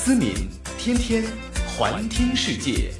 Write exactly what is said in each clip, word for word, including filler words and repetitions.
思敏天天环听世界。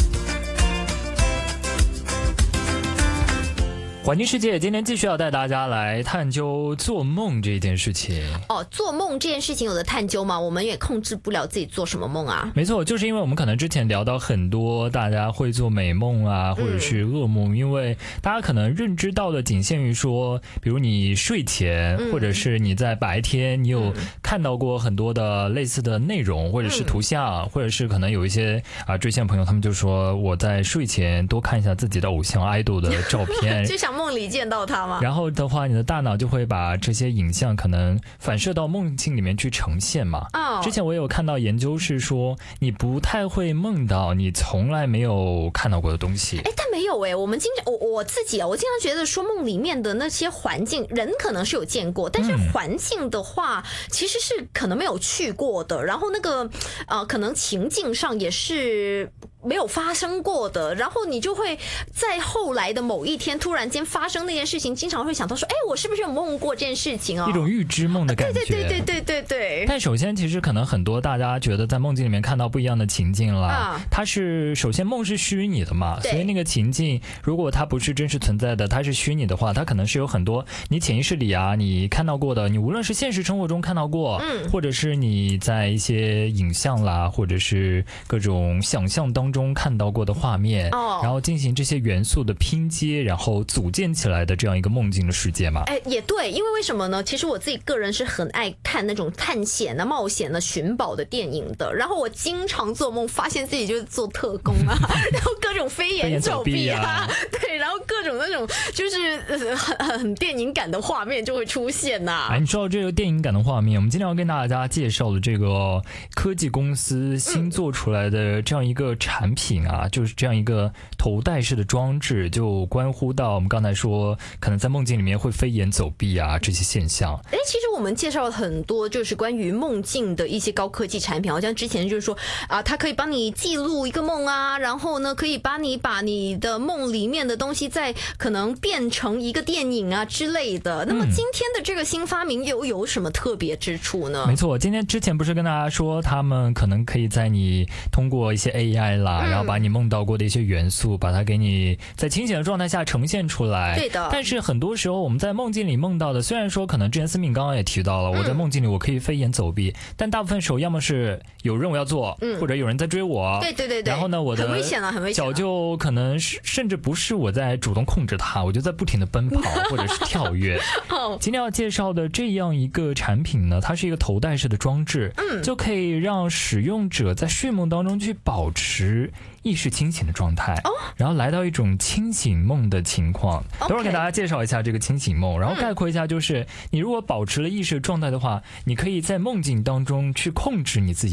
环听世界今天继续要带大家来探究做梦这件事情。 哦，做梦这件事情有的探究吗？我们也控制不了自己做什么梦啊。 没错，就是因为我们可能之前聊到很多大家会做美梦啊，或者是噩梦、嗯、因为大家可能认知到的仅限于说，比如你睡前、嗯、或者是你在白天你有看到过很多的类似的内容、嗯、或者是图像、嗯、或者是可能有一些啊追线朋友他们就说我在睡前多看一下自己的偶像 idol 的照片就想梦里见到他吗？ 然后的话你的大脑就会把这些影像可能反射到梦境里面去呈现嘛。哦，之前我有看到研究是说你不太会梦到你从来没有看到过的东西。 哎，但没有哎，我们经常我我自己啊，我经常觉得说梦里面的那些环境，人可能是有见过，但是环境的话，嗯、其实是可能没有去过的。然后那个呃，可能情境上也是没有发生过的。然后你就会在后来的某一天突然间发生那件事情，经常会想到说，哎，我是不是有梦过这件事情哦？ 一种预知梦的感觉。 对对对对对对对。 但首先，其实可能很多大家觉得在梦境里面看到不一样的情境啦。啊、它是首先梦是虚拟的嘛，所以那个情境如果它不是真实存在的，它是虚拟的话，它可能是有很多你潜意识里啊你看到过的，你无论是现实生活中看到过，嗯，或者是你在一些影像啦，或者是各种想象当中看到过的画面，哦，然后进行这些元素的拼接，然后组建起来的这样一个梦境的世界嘛。 哎，也对，因为为什么呢？其实我自己个人是很爱看那种探险啊、冒险的、寻宝的电影的。然后我经常做梦，发现自己就是做特工啊，然后各种飞檐走壁啊，对，然后各种那种就是很很电影感的画面就会出现呐、啊。 哎，你说到这个电影感的画面，我们今天要跟大家介绍的这个科技公司新做出来的这样一个产品啊，嗯、就是这样一个头戴式的装置，就关乎到我们刚才说可能在梦境里面会飞檐走壁啊这些现象。 哎，其实我们介绍了很多就是关于梦境的一些高科技产品，好像之前就是说啊，它可以帮你记录一个梦啊，然后呢可以帮你把你的梦里面的东西再可能变成一个电影啊之类的。那么今天的这个新发明又有什么特别之处呢？ 嗯、没错，今天之前不是跟大家说他们可能可以在你通过一些 A I 啦、嗯、然后把你梦到过的一些元素把它给你在清醒的状态下呈现出来。 对的。 但是很多时候我们在梦境里梦到的，虽然说可能之前思敏刚刚也提到了、嗯、我在梦境里我可以飞檐走壁，但大部分时候要么是有任务要做、嗯、或者有人在追我， 对对对对， 然后呢我的很危险了很危险了， 脚就可能是甚至不是我在主动控制它，我就在不停的奔跑或者是跳跃。哦，今天要介绍的这样一个产品呢，它是一个头戴式的装置，嗯，就可以让使用者在睡梦当中去保持意识清醒的状态，哦，然后来到一种清醒梦的情况。等会儿给大家介绍一下这个清醒梦，然后概括一下，就是你如果保持了意识状态的话，你可以在梦境当中去控制你自己